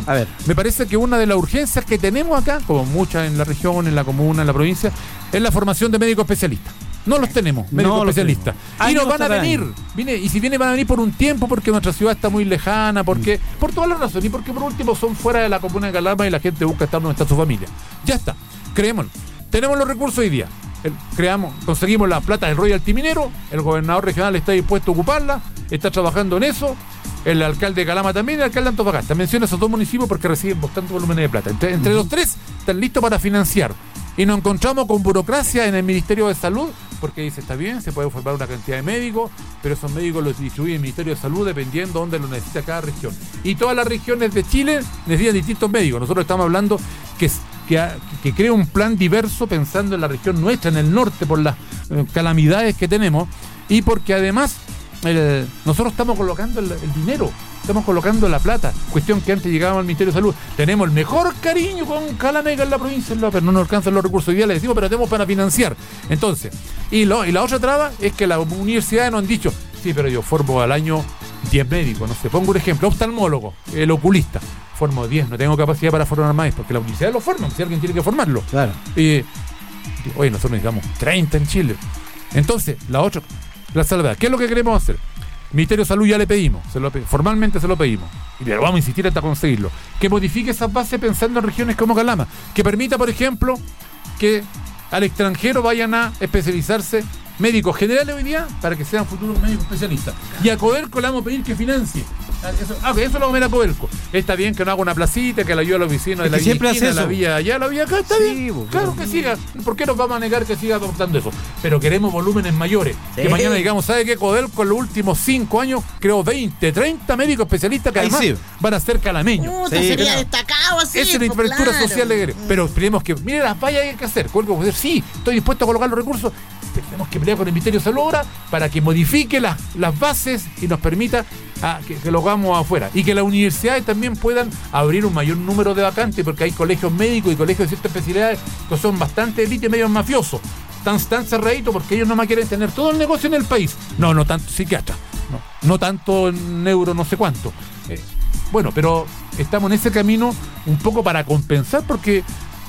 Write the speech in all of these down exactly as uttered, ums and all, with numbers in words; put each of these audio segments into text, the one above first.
A ver. Me parece que una de las urgencias que tenemos acá, como muchas en la región, en la comuna, en la provincia, es la formación de médicos especialistas. No los tenemos, médicos no especialistas. Y nos van a venir. Viene, y si viene, van a venir por un tiempo porque nuestra ciudad está muy lejana, porque mm. por todas las razones, y porque por último son fuera de la comuna de Calama y la gente busca estar donde está su familia. Ya está, creémoslo. Tenemos los recursos hoy día. El, creamos, conseguimos la plata del royalty minero, el gobernador regional está dispuesto a ocuparla, está trabajando en eso, el alcalde de Calama también y el alcalde de Antofagasta. Menciona esos dos municipios porque reciben bastante volúmenes de plata. Entre, entre uh-huh. los tres están listos para financiar. Y nos encontramos con burocracia en el Ministerio de Salud, porque dice, está bien, se puede formar una cantidad de médicos, pero esos médicos los distribuye el Ministerio de Salud dependiendo de dónde lo necesita cada región. Y todas las regiones de Chile necesitan distintos médicos. Nosotros estamos hablando que, que, que crea un plan diverso pensando en la región nuestra, en el norte, por las eh, calamidades que tenemos, y porque además el, nosotros estamos colocando el, el dinero, estamos colocando la plata, cuestión que antes llegábamos al Ministerio de Salud. Tenemos el mejor cariño con Calamega en la provincia, pero no nos alcanzan los recursos. Hoy día le decimos, pero tenemos para financiar. Entonces, y, lo, y la otra traba es que las universidades nos han dicho, sí, pero yo formo al año diez médicos, no sé, pongo un ejemplo, oftalmólogo, el oculista, formo diez, no tengo capacidad para formar más, porque la universidad lo forma, si alguien tiene que formarlo. Claro. Y, oye, nosotros necesitamos treinta en Chile. Entonces, la otra, la salvedad, ¿qué es lo que queremos hacer? Ministerio de Salud ya le pedimos, se lo, formalmente se lo pedimos, y le vamos a insistir hasta conseguirlo, que modifique esas bases pensando en regiones como Calama, que permita, por ejemplo, que al extranjero vayan a especializarse médicos generales hoy día para que sean futuros médicos especialistas. Y a Codelco le vamos a pedir que financie. Eso, ah, eso lo vamos a ver a Codelco. Está bien que no haga una placita, que la ayude a los vecinos de la vía esquina, la vía allá, la vía acá, está sí, bien. Porque... Claro que siga. ¿Por qué nos vamos a negar que siga adoptando eso? Pero queremos volúmenes mayores. Sí. Que mañana digamos, ¿sabe qué? Codelco en los últimos cinco años creó veinte, treinta médicos especialistas que además sí. van a ser calameños. Uh, sí, sería claro. destacado así. Esa es la infraestructura claro. social de mm. Pero creemos que, mire, las vallas hay que hacer. Codelco puede decir, sí, estoy dispuesto a colocar los recursos. Tenemos que pelear con el Ministerio de Salud ahora para que modifique las, las bases y nos permita a, que, que lo hagamos afuera. Y que las universidades también puedan abrir un mayor número de vacantes, porque hay colegios médicos y colegios de ciertas especialidades que son bastante élite, medio mafiosos. Están tan cerraditos porque ellos nomás quieren tener todo el negocio en el país. No, no tanto psiquiatra, no, no tanto neuro, no sé cuánto. Eh, bueno, pero estamos en ese camino un poco para compensar, porque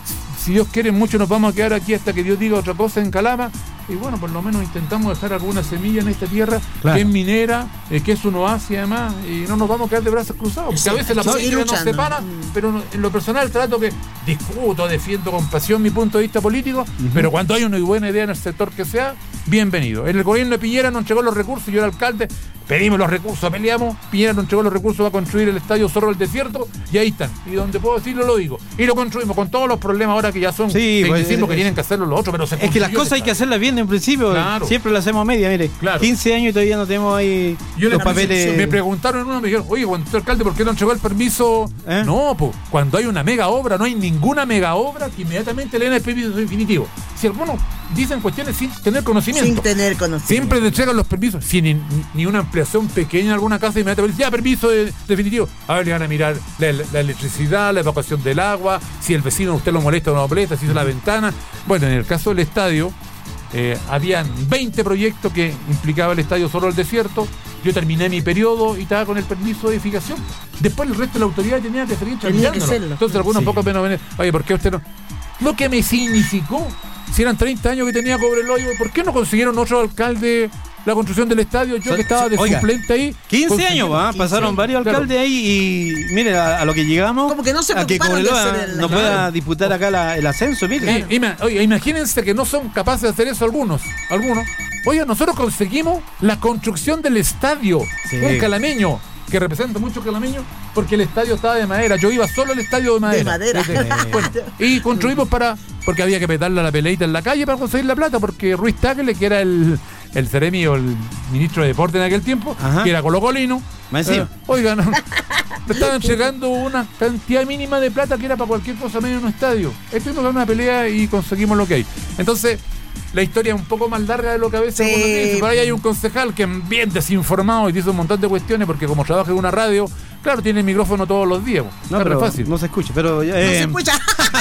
si Dios quiere mucho nos vamos a quedar aquí hasta que Dios diga otra cosa en Calama. Y bueno, por lo menos intentamos dejar alguna semilla en esta tierra, claro. que es minera, eh, que es un oasis además, y no nos vamos a quedar de brazos cruzados, porque sí, a veces la política nos separa, pero no, en lo personal trato que discuto, defiendo con pasión mi punto de vista político, uh-huh. pero cuando hay una buena idea en el sector que sea, bienvenido. En el gobierno de Piñera nos entregó los recursos, yo era alcalde, pedimos los recursos, peleamos, Piñera nos entregó los recursos para construir el estadio Zorro del Desierto, y ahí están, y donde puedo decirlo lo digo, y lo construimos con todos los problemas ahora que ya son, sí, que pues, decimos eh, que tienen que hacerlo los otros, pero se es que las cosas hay que hacerlas bien en principio, claro. siempre lo hacemos media, mire, claro. quince años y todavía no tenemos ahí yo los papeles. Me preguntaron en uno, me dijeron, oye, cuando usted alcalde, ¿por qué no entregó el permiso? ¿Eh? No, pues, cuando hay una mega obra, no hay ninguna mega obra que inmediatamente le den el permiso definitivo. Si algunos dicen cuestiones sin tener conocimiento. Sin tener conocimiento. Siempre le entregan los permisos, sin ni, ni una ampliación pequeña en alguna casa, inmediatamente, ya, permiso de, definitivo. A ver, le van a mirar la, la electricidad, la evacuación del agua, si el vecino usted lo molesta o no lo molesta, si hizo la ventana. Bueno, en el caso del estadio, Eh, habían veinte proyectos que implicaba el estadio Zorro del Desierto. Yo terminé mi periodo y estaba con el permiso de edificación. Después el resto de la autoridad tenía que seguir tramitándolo. Entonces algunos sí. pocos menos ven, oye, ¿por qué usted no? Lo que me significó, si eran treinta años que tenía Cobreloa, ¿por qué no consiguieron otro alcalde la construcción del estadio? Yo que estaba de Oiga, suplente ahí. quince años, ¿ah? Pasaron varios claro. alcaldes ahí y mire, a, a lo que llegamos, como que no se a que Cobreloa no pueda claro. disputar acá la, el ascenso, mire. Claro. Y, y, oye, imagínense que no son capaces de hacer eso algunos, algunos. Oye, nosotros conseguimos la construcción del estadio, sí. un calameño, que representa mucho calameño, porque el estadio estaba de madera. Yo iba solo al estadio de madera. De madera. Desde, bueno, y construimos para, porque había que petarle a la peleita en la calle para conseguir la plata, porque Ruiz Tagle, que era el, el Ceremi o el ministro de Deporte en aquel tiempo, Ajá. que era colocolino, eh, oigan, no, le estaban entregando una cantidad mínima de plata que era para cualquier cosa medio en un estadio. Estuvimos en una pelea y conseguimos lo que hay. Entonces, la historia es un poco más larga de lo que a veces sí. uno dice. Por ahí hay un concejal que es bien desinformado y dice un montón de cuestiones porque como trabaja en una radio, claro, tiene el micrófono todos los días. No, pero fácil. No se escucha, pero... Eh, no se escucha.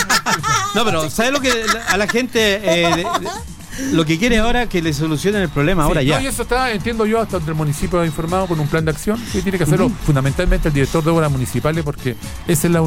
No, pero ¿sabes lo que a la gente... Eh, lo que quiere ahora que le solucionen el problema sí, ahora ya. No, y eso está, entiendo yo, hasta el municipio ha informado con un plan de acción que tiene que hacerlo uh-huh. fundamentalmente el director de obras municipales, porque esa es la